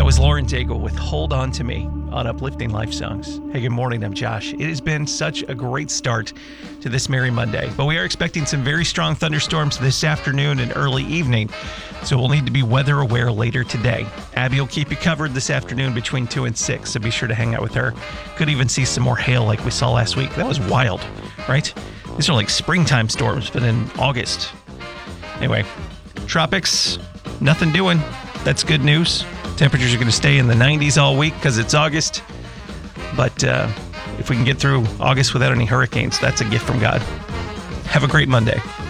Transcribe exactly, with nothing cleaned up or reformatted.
was Lauren Daigle with Hold On To Me on Uplifting Life Songs. Hey, good morning. I'm Josh. It has been such a great start to this Merry Monday, but we are expecting some very strong thunderstorms this afternoon and early evening, so we'll need to be weather aware later today. Abby will keep you covered this afternoon between two and six, so be sure to hang out with her. Could even see some more hail like we saw last week. That was wild, right? These are like springtime storms, but in August. Anyway, tropics, nothing doing. That's good news. Temperatures are going to stay in the nineties all week because it's August. But uh, if we can get through August without any hurricanes, that's a gift from God. Have a great Monday.